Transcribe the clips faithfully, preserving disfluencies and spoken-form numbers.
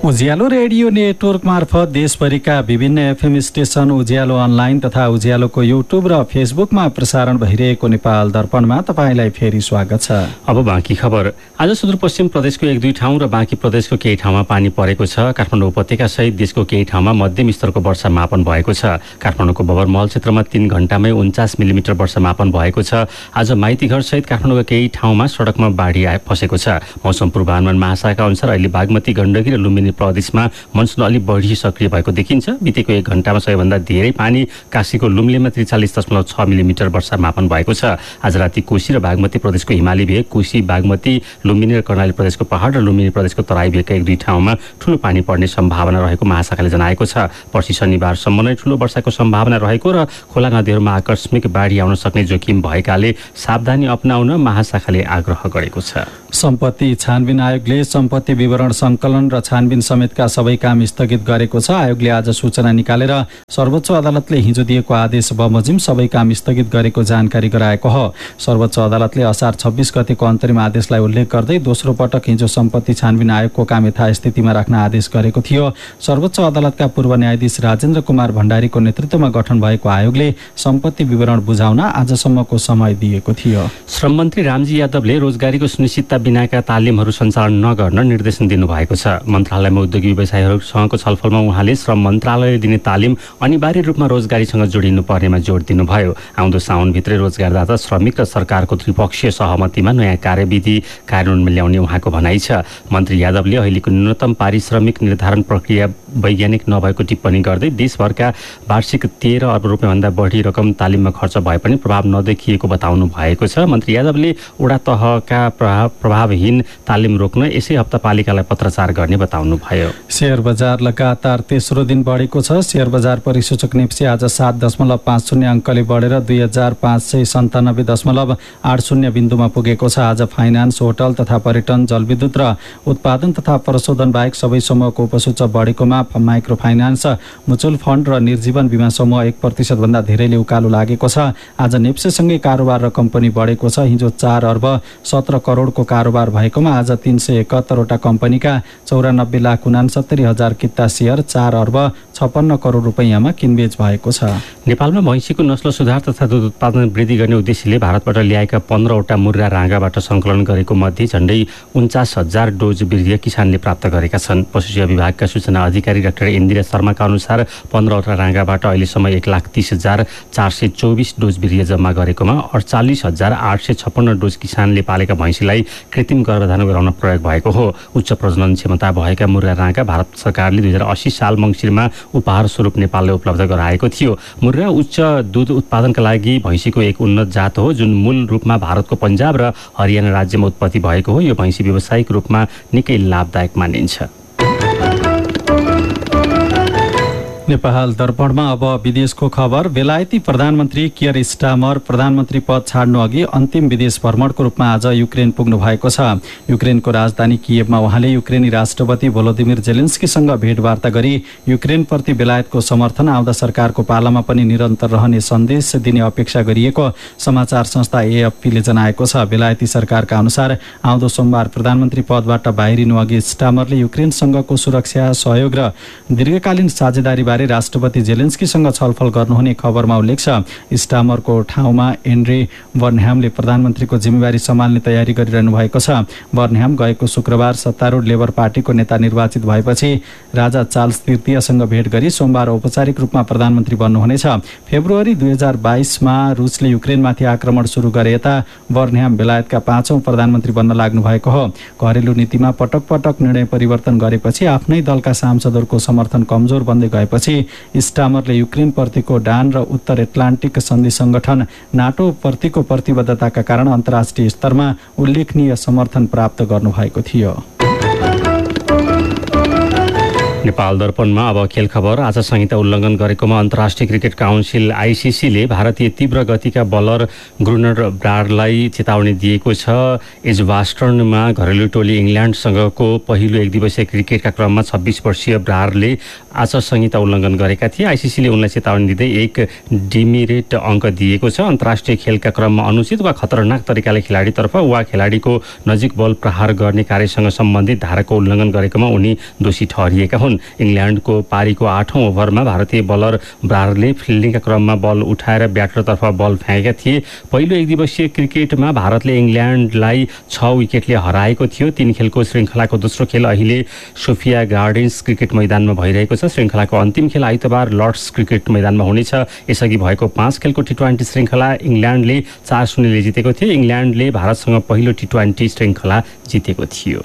उज्यालो radio network मार्फत देशभरिका विभिन्न एफएम स्टेशन, उज्यालो अनलाइन तथा उज्यालोको युट्युब र फेसबुकमा प्रसारण भइरहेको नेपाल दर्पणमा तपाईँलाई फेरि स्वागत छ। अब बाँकी खबर। आज सुदूरपश्चिम प्रदेशको एक दुई ठाउँ र बाँकी प्रदेशको केही ठाउँमा पानी परेको छ। काठमाडौँ उपत्यका सहित देशको केही ठाउँमा मध्यम स्तरको वर्षा मापन भएको छ। काठमाडौँको बबरमहल क्षेत्रमा तीन घण्टामै उन्चास मिलिमिटर वर्षा मापन भएको छ। आज माइतीघर सहित काठमाडौँका केही ठाउँमा सडकमा बाढी आए फसेको छ। मौसम पूर्वानुमान महाशाखा अनुसार अहिले बागमती, गण्डकी र लुम्बिनी प्रदेशमा मनसुन अलि बढी सक्रिय भएको देखिन्छ। बितेको एक घण्टामा सबैभन्दा धेरै पानी काशीको लुम्लेमा त्रिचालिस दशमलव छ मिलिमिटर वर्षा मापन भएको छ। आज राति कोशी र बागमती प्रदेशको हिमाली भेग, कोशी, बागमती, लुम्बिनी र कर्णाली प्रदेशको पहाड र लुम्बिनी प्रदेशको तराई भेगका एक दुई ठाउँमा ठूलो पानी पर्ने सम्भावना रहेको महाशाखाले जनाएको छ। पर्सि शनिबारसम्म नै ठूलो वर्षाको सम्भावना रहेको र खोला नदीहरूमा आकस्मिक बाढी आउन सक्ने जोखिम भएकाले सावधानी अपनाउन महाशाखाले आग्रह गरेको छ। सम्पत्ति छानबिन आयोगले सम्पत्ति विवरण सङ्कलन र छानबिन समेतका सबै काम स्थगित गरेको छ। आयोगले आज सूचना निकालेर सर्वोच्च अदालतले हिजो दिएको आदेश बमोजिम सबै काम स्थगित गरेको जानकारी गराएको हो। सर्वोच्च अदालतले असार छब्बिस गतेको अन्तरिम आदेशलाई उल्लेख गर्दै दोस्रो पटक हिजो सम्पत्ति छानबिन आयोगको काम यथास्थितिमा राख्न आदेश गरेको थियो। सर्वोच्च अदालतका पूर्व न्यायाधीश राजेन्द्र कुमार भण्डारीको नेतृत्वमा गठन भएको आयोगले सम्पत्ति विवरण बुझाउन आजसम्मको समय दिएको थियो। श्रम मन्त्री रामजी यादवले रोजगारीको सुनिश्चितता बिनाका तालिमहरू सञ्चालन नगर्न निर्देशन दिनुभएको छ। मन्त्रालयमा उद्योगी व्यवसायीहरूसँगको छलफलमा उहाँले श्रम मन्त्रालयले दिने तालिम अनिवार्य रूपमा रोजगारीसँग जोडिनु पर्नेमा जोड दिनुभयो। आउँदो साउनभित्रै रोजगारदाता, श्रमिक र सरकारको त्रिपक्षीय सहमतिमा नयाँ कार्यविधि कार्यान्वयनमा ल्याउने उहाँको भनाइ छ। मन्त्री यादवले अहिलेको न्यूनतम पारिश्रमिक निर्धारण प्रक्रिया वैज्ञानिक नभएको टिप्पणी गर्दै देशभरका वार्षिक तेह्र अर्ब रुपियाँभन्दा बढी रकम तालिममा खर्च भए पनि प्रभाव नदेखिएको बताउनु भएको छ। मन्त्री यादवले वडा तहका प्रभाव प्रभावहीन तालिम रोक्न यसै हप्ता पालिकालाई पत्राचार गर्ने बताउनु भयो। शेयर बजार लगातार तेस्रो दिन बढेको छ। शेयर बजार परिसूचक नेप्से आज सात दशमलव पाँच शून्य अङ्कले बढेर दुई हजार पाँच सय सन्तानब्बे दशमलव आठ शून्य बिन्दुमा पुगेको छ। आज फाइनान्स, होटल तथा पर्यटन, जलविद्युत र उत्पादन तथा प्रशोधन बाहेक सबै समूहको उपसूचक बढेकोमा माइक्रो फाइनान्स, म्युचुअल फन्ड र निर्जीवन बिमा समूह एक प्रतिशतभन्दा धेरैले उकालो लागेको छ। आज नेप्सेसँगै कारोबार रकम पनि बढेको छ। हिजो चार अर्ब सत्र करोडको कारोबार भएकोमा आज तीन सय एकहत्तरवटा कम्पनीका चौरानब्बे लाख उनासत्तरी हजार किता सेयर चार अर्ब छप्पन्न करोड रुपियाँमा किनबेच भएको छ। नेपालमा भैँसीको नस्ल सुधार तथा दुध उत्पादन वृद्धि गर्ने उद्देश्यले भारतबाट ल्याएका पन्ध्रवटा मुर्रा राँगाबाट सङ्कलन गरेको मध्ये झण्डै उन्चास हजार डोज वीर्य किसानले प्राप्त गरेका छन्। पशुसेवा विभागका सूचना अधिकारी डाक्टर इन्दिरा शर्माका अनुसार पन्ध्रवटा राँगाबाट अहिलेसम्म एक लाख तीस हजार चार सय चौबिस डोज वीर्य जम्मा गरेकोमा अडचालिस हजार आठ सय छप्पन्न डोज किसानले पालेका भैँसीलाई कृत्रिम गर्भधारण गराउन प्रयोग भएको हो। उच्च प्रजनन क्षमता भएका मुर्रा राँगा भारत सरकारले दुई हजार अस्सी साल मङ्सिरमा उपहार स्वरूप नेपालले उपलब्ध गराएको थियो। मुर्रा उच्च दुध उत्पादनका लागि भैँसीको एक उन्नत जात हो, जुन मूल रूपमा भारतको पन्जाब र हरियाणा राज्यमा उत्पत्ति भएको हो। यो भैँसी व्यावसायिक रूपमा निकै लाभदायक मानिन्छ। नेपाल दर्पणमा अब विदेशको खबर। बेलायती प्रधानमन्त्री कियर स्टामर प्रधानमन्त्री पद छाड्नु अघि अन्तिम विदेश भ्रमणको रूपमा आज युक्रेन पुग्नु भएको छ। युक्रेनको राजधानी कियेभमा उहाँले युक्रेनी राष्ट्रपति भोलोदिमिर जेलेन्स्कीसँग भेटवार्ता गरी युक्रेनप्रति बेलायतको समर्थन आउँदा सरकारको पालामा पनि निरन्तर रहने सन्देश दिने अपेक्षा गरिएको समाचार संस्था एएफपीले जनाएको छ। बेलायती सरकारका अनुसार आउँदो सोमबार प्रधानमन्त्री पदबाट बाहिरिनु अघि स्टामरले युक्रेनसँगको सुरक्षा सहयोग र दीर्घकालीन साझेदारी राष्ट्रपति जेलेन्स्कीसँग छलफल गर्नुहुने खबरमा उल्लेख छ। स्टामरको ठाउँमा एन्ड्रे बर्नह्यामले प्रधानमन्त्रीको जिम्मेवारी सम्हाल्ने तयारी गरिरहनु भएको छ। बर्नह्याम गएको शुक्रबार सत्तारूढ लेबर पार्टीको नेता निर्वाचित भएपछि राजा चार्ल्स तृतीयसँग भेट गरी सोमबार औपचारिक रूपमा प्रधानमन्त्री बन्नुहुनेछ। फेब्रुअरी दुई हजार बाइसमा रुसले युक्रेनमाथि आक्रमण सुरु गरे यता बर्नह्याम बेलायतका पाँचौं प्रधानमन्त्री बन्न लाग्नु भएको हो। घरेलु नीतिमा पटक पटक निर्णय परिवर्तन गरेपछि आफ्नै दलका सांसदहरूको समर्थन कमजोर बन्दै गएपछि स्टामरले युक्रेन प्रतिको डान र उत्तर एटलान्टिक सन्धि संगठन नाटो प्रतिको प्रतिबद्धताका कारण अन्तर्राष्ट्रिय स्तरमा उल्लेखनीय समर्थन प्राप्त गर्नुभएको थियो। नेपाल दर्पणमा अब खेल खबर। आचार संहिता उल्लङ्घन गरेकोमा अन्तर्राष्ट्रिय क्रिकेट काउन्सिल आइसिसीले भारतीय तीव्र गतिका बलर ग्रुनर ब्राडलाई चेतावनी दिएको छ। एजबास्टर्नमा घरेलु टोली इङ्ल्यान्डसँगको पहिलो एक दिवसीय क्रिकेटका क्रममा छब्बिस वर्षीय ब्राडले आचार संहिता उल्लङ्घन गरेका थिए। आइसिसीले उनलाई चेतावनी दिँदै एक डिमेरिट अङ्क दिएको छ। अन्तर्राष्ट्रिय खेलका क्रममा अनुचित वा खतरनाक तरिकाले खेलाडीतर्फ वा खेलाडीको नजिक बल प्रहार गर्ने कार्यसँग सम्बन्धित धाराको उल्लङ्घन गरेकोमा उनी दोषी ठहरिएका हुन्। इङ्ल्यान्डको पारीको आठौँ ओभरमा भारतीय बलर ब्राडले फिल्डिङका क्रममा बल उठाएर ब्याटरतर्फ बल फ्याँकेका थिए। पहिलो एक दिवसीय क्रिकेटमा भारतले इङ्ल्यान्डलाई छ विकेटले हराएको थियो। तीन खेलको श्रृङ्खलाको दोस्रो खेल अहिले सोफिया गार्डन्स क्रिकेट मैदानमा भइरहेको छ। श्रृङ्खलाको अन्तिम खेल आइतबार लर्ड्स क्रिकेट मैदानमा हुनेछ। यसअघि भएको पाँच खेलको टी ट्वेन्टी श्रृङ्खला इङ्ल्यान्डले चार शून्यले जितेको थियो। इङ्ल्यान्डले भारतसँग पहिलो टी ट्वेन्टी श्रृङ्खला जितेको थियो।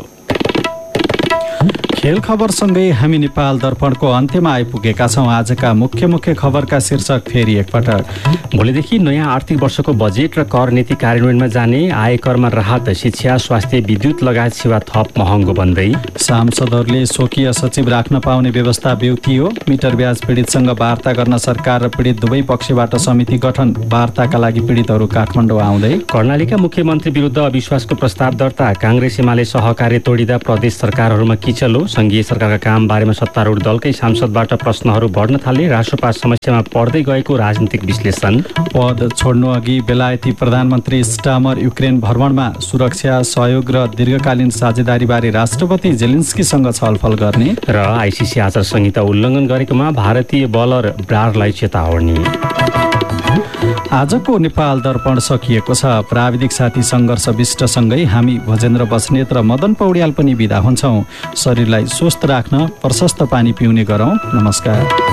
खेल खबरसँगै हामी नेपाल दर्पणको अन्त्यमा आइपुगेका छौँ। आजका मुख्य मुख्य खबरका शीर्षक फेरि एकपटक। भोलिदेखि नयाँ आर्थिक वर्षको बजेट र कर नीति कार्यान्वयनमा जाने। आयकरमा राहत, शिक्षा, स्वास्थ्य, विद्युत लगायत सेवा थप महँगो बन्दै। सांसदहरूले स्वकीय सचिव राख्न पाउने व्यवस्था बेउतियो। मिटर ब्याज पीडितसँग वार्ता गर्न सरकार र पीडित दुवै पक्षबाट समिति गठन। वार्ताका लागि पीडितहरू काठमाडौँ आउँदै। कर्णालीका मुख्यमन्त्री विरुद्ध अविश्वासको प्रस्ताव दर्ता। काङ्ग्रेस एमाले सहकार्य तोडिँदा प्रदेश सरकारहरूमा किचलो। संघीय सरकारका काम बारेमा सत्तारूढ दलकै सांसदबाट प्रश्नहरू बढ्न थाले। राष्ट्रपा समस्यामा पर्दै गएको राजनीतिक विश्लेषण। पद छोड्नु अघि बेलायती प्रधानमन्त्री स्टामर युक्रेन भ्रमणमा। सुरक्षा सहयोग र दीर्घकालीन साझेदारीबारे राष्ट्रपति जेलेन्स्कीसँग छलफल गर्ने। र आइसिसी आचार संहिता उल्लङ्घन गरेकोमा भारतीय बलर ब्राडलाई चेतावनी। आजको नेपाल दर्पण सकिएको छ। प्राविधिक साथी सङ्घर्ष विष्टसँगै हामी भजेन्द्र बस्नेत र मदन पौड्याल पनि बिदा हुन्छौँ। शरीरलाई स्वस्थ राख्न प्रशस्त पानी पिउने गरौँ। नमस्कार।